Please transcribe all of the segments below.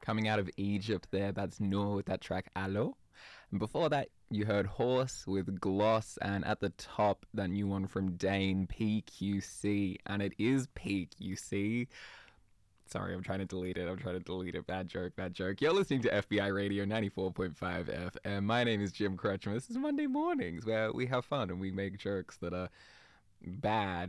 Coming out of Egypt there, that's Noor with that track Allo. And before that, you heard Horse with Gloss, and at the top, that new one from Dane, PQC, and it is PQC. Sorry, I'm trying to delete it. Bad joke. You're listening to FBI Radio 94.5 FM. My name is Jim Crutchman. This is Monday Mornings, where we have fun and we make jokes that are bad.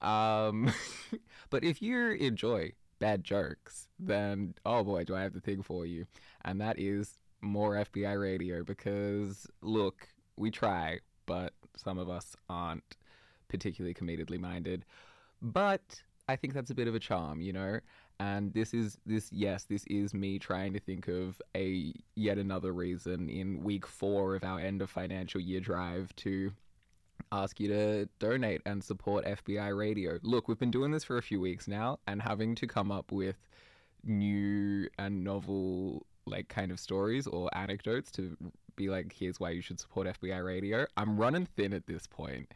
But if you enjoy bad jokes, then, oh boy, do I have the thing for you. And that is more FBI Radio, because, look, we try, but some of us aren't particularly comedically minded. But I think that's a bit of a charm, you know? And this is me trying to think of yet another reason in week 4 of our end of financial year drive to ask you to donate and support FBI Radio. Look, we've been doing this for a few weeks now, and having to come up with new and novel kind of stories or anecdotes to be like, here's why you should support FBI Radio. I'm running thin at this point.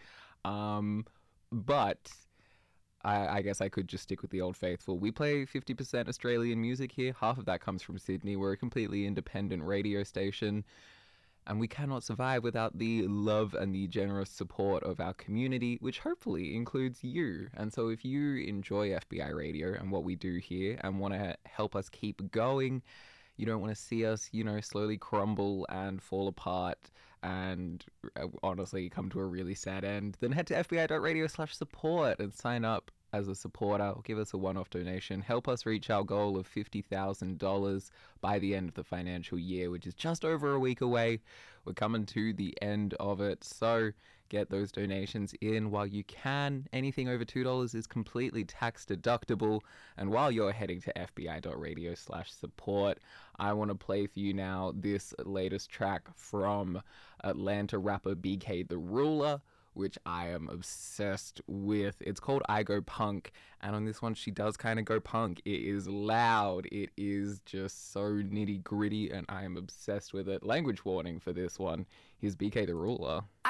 But I guess I could just stick with the old faithful. We play 50% Australian music here. Half of that comes from Sydney. We're a completely independent radio station, and we cannot survive without the love and the generous support of our community, which hopefully includes you. And so if you enjoy FBI Radio and what we do here and want to help us keep going, you don't want to see us, slowly crumble and fall apart and honestly come to a really sad end, then head to fbi.radio/support and sign up as a supporter, or give us a one-off donation. Help us reach our goal of $50,000 by the end of the financial year, which is just over a week away. We're coming to the end of it, so get those donations in while you can. Anything over $2 is completely tax deductible. And while you're heading to fbi.radio/support, I want to play for you now this latest track from Atlanta rapper BK the Ruler, which I am obsessed with. It's called I Go Punk, and on this one she does kind of go punk. It is loud, it is just so nitty gritty, and I am obsessed with it. Language warning for this one. Here's BK the Ruler.